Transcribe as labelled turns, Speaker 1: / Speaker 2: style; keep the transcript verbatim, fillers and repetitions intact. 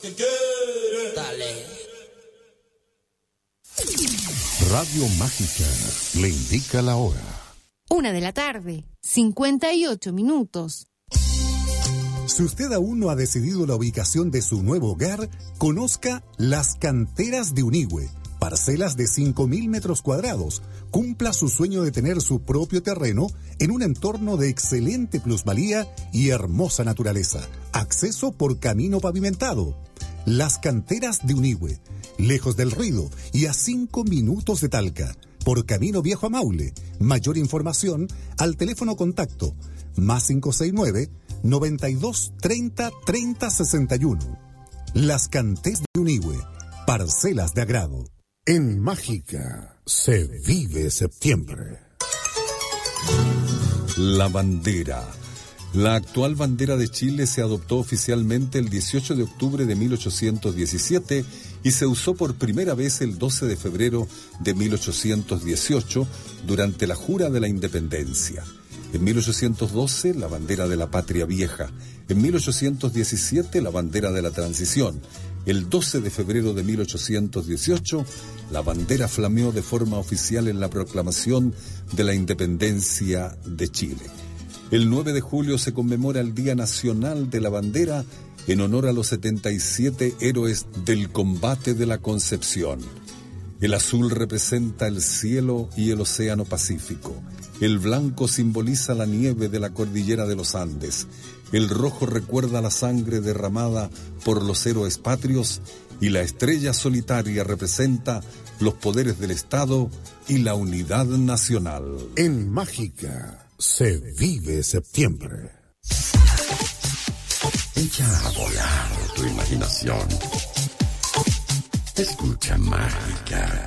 Speaker 1: Dale.
Speaker 2: Radio Mágica le indica la hora.
Speaker 3: Una de la tarde, cincuenta y ocho minutos.
Speaker 4: Si usted aún no ha decidido la ubicación de su nuevo hogar, conozca Las Canteras de Unigüe. Parcelas de cinco mil metros cuadrados. Cumpla su sueño de tener su propio terreno en un entorno de excelente plusvalía y hermosa naturaleza. Acceso por camino pavimentado. Las Canteras de Unigüe. Lejos del ruido y a cinco minutos de Talca. Por camino viejo a Maule. Mayor información al teléfono contacto más cinco seis nueve, noventa y dos, treinta, treinta, sesenta y uno. Las Canteras de Unigüe. Parcelas de agrado.
Speaker 2: En Mágica se vive septiembre.
Speaker 5: La bandera. La actual bandera de Chile se adoptó oficialmente el dieciocho de octubre de mil ochocientos diecisiete y se usó por primera vez el doce de febrero de mil ochocientos dieciocho durante la Jura de la Independencia. En mil ochocientos doce, la bandera de la Patria Vieja. En mil ochocientos diecisiete, la bandera de la Transición. El doce de febrero de mil ochocientos dieciocho, la bandera flameó de forma oficial en la proclamación de la Independencia de Chile. El nueve de julio se conmemora el Día Nacional de la Bandera en honor a los setenta y siete héroes del combate de la Concepción. El azul representa el cielo y el océano Pacífico. El blanco simboliza la nieve de la cordillera de los Andes. El rojo recuerda la sangre derramada por los héroes patrios y la estrella solitaria representa los poderes del Estado y la unidad nacional.
Speaker 2: En Mágica se vive septiembre.
Speaker 6: Echa a volar tu imaginación. Escucha Mágica.